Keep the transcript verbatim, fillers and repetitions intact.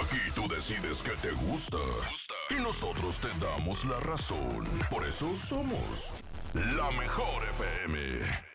Aquí tú decides qué te gusta. Y nosotros te damos la razón. Por eso somos la mejor F M.